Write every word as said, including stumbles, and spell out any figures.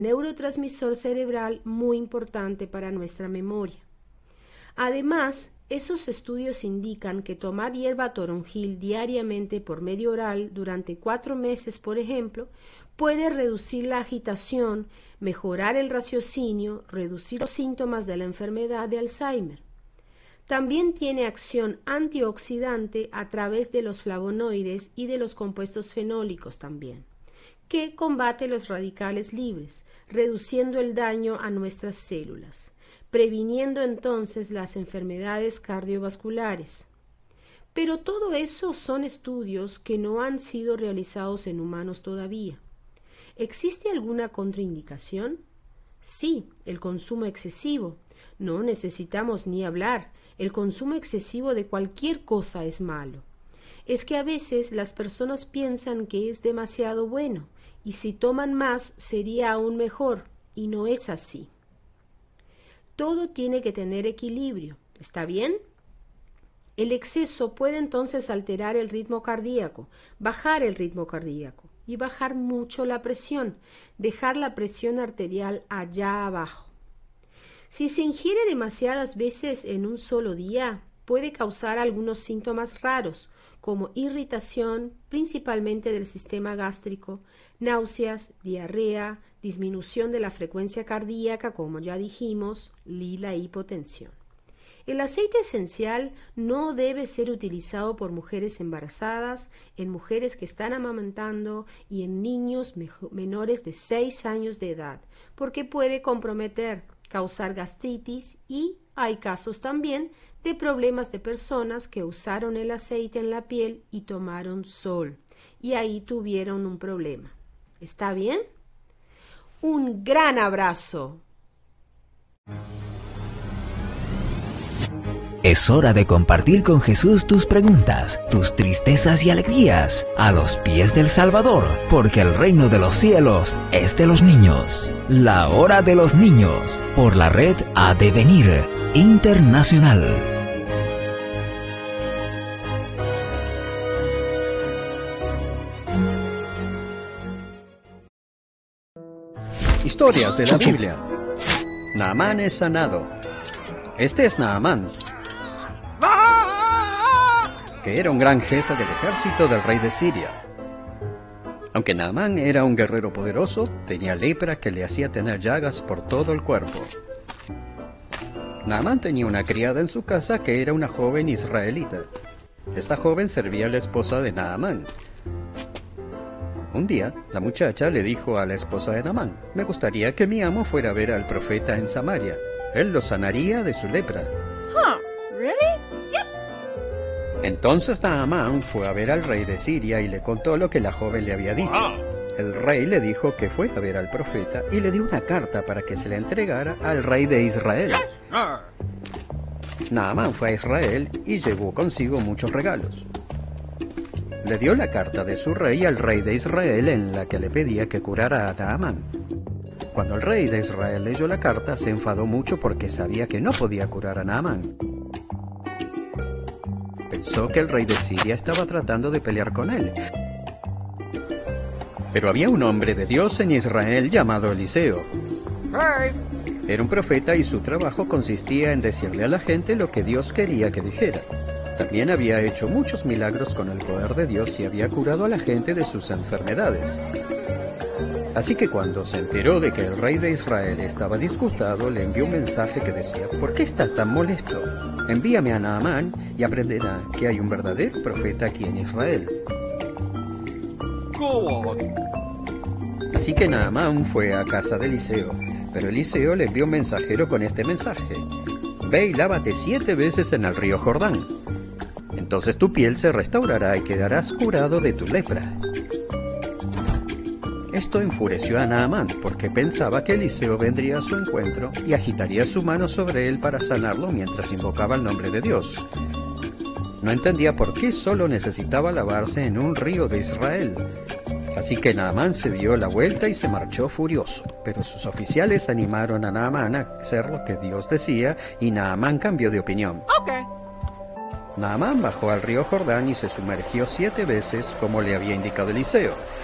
neurotransmisor cerebral muy importante para nuestra memoria. Además, esos estudios indican que tomar hierba toronjil diariamente por medio oral durante cuatro meses, por ejemplo, puede reducir la agitación, mejorar el raciocinio, reducir los síntomas de la enfermedad de Alzheimer. También tiene acción antioxidante a través de los flavonoides y de los compuestos fenólicos también, que combate los radicales libres, reduciendo el daño a nuestras células, previniendo entonces las enfermedades cardiovasculares. Pero todo eso son estudios que no han sido realizados en humanos todavía. ¿Existe alguna contraindicación? Sí, el consumo excesivo. No necesitamos ni hablar. El consumo excesivo de cualquier cosa es malo. Es que a veces las personas piensan que es demasiado bueno, y si toman más sería aún mejor, y no es así. Todo tiene que tener equilibrio, ¿está bien? El exceso puede entonces alterar el ritmo cardíaco, bajar el ritmo cardíaco y bajar mucho la presión, dejar la presión arterial allá abajo. Si se ingiere demasiadas veces en un solo día, puede causar algunos síntomas raros, como irritación, principalmente del sistema gástrico, náuseas, diarrea, disminución de la frecuencia cardíaca, como ya dijimos, y la hipotensión. El aceite esencial no debe ser utilizado por mujeres embarazadas, en mujeres que están amamantando y en niños menores de seis años de edad, porque puede comprometer, causar gastritis y hay casos también de problemas de personas que usaron el aceite en la piel y tomaron sol y ahí tuvieron un problema. ¿Está bien? Un gran abrazo. Es hora de compartir con Jesús tus preguntas, tus tristezas y alegrías a los pies del Salvador, porque el reino de los cielos es de los niños. La hora de los niños, por la red A Devenir Internacional. Historias de la Biblia. Naamán es sanado. Este es Naamán, que era un gran jefe del ejército del rey de Siria. Aunque Naamán era un guerrero poderoso, tenía lepra que le hacía tener llagas por todo el cuerpo. Naamán tenía una criada en su casa que era una joven israelita. Esta joven servía a la esposa de Naamán. Un día, la muchacha le dijo a la esposa de Naamán: me gustaría que mi amo fuera a ver al profeta en Samaria. Él lo sanaría de su lepra. Huh, really? Entonces Naamán fue a ver al rey de Siria y le contó lo que la joven le había dicho. El rey le dijo que fue a ver al profeta y le dio una carta para que se la entregara al rey de Israel. Naamán fue a Israel y llevó consigo muchos regalos. Le dio la carta de su rey al rey de Israel en la que le pedía que curara a Naamán. Cuando el rey de Israel leyó la carta, se enfadó mucho porque sabía que no podía curar a Naamán. Pensó que el rey de Siria estaba tratando de pelear con él. Pero había un hombre de Dios en Israel llamado Eliseo. Era un profeta y su trabajo consistía en decirle a la gente lo que Dios quería que dijera. También había hecho muchos milagros con el poder de Dios y había curado a la gente de sus enfermedades. Así que cuando se enteró de que el rey de Israel estaba disgustado, le envió un mensaje que decía: ¿por qué estás tan molesto? Envíame a Naamán y aprenderá que hay un verdadero profeta aquí en Israel. Así que Naamán fue a casa de Eliseo, pero Eliseo le envió un mensajero con este mensaje: ve y lávate siete veces en el río Jordán. Entonces tu piel se restaurará y quedarás curado de tu lepra. Esto enfureció a Naamán porque pensaba que Eliseo vendría a su encuentro y agitaría su mano sobre él para sanarlo mientras invocaba el nombre de Dios. No entendía por qué solo necesitaba lavarse en un río de Israel. Así que Naamán se dio la vuelta y se marchó furioso. Pero sus oficiales animaron a Naamán a hacer lo que Dios decía y Naamán cambió de opinión. Okay. Naamán bajó al río Jordán y se sumergió siete veces como le había indicado Eliseo.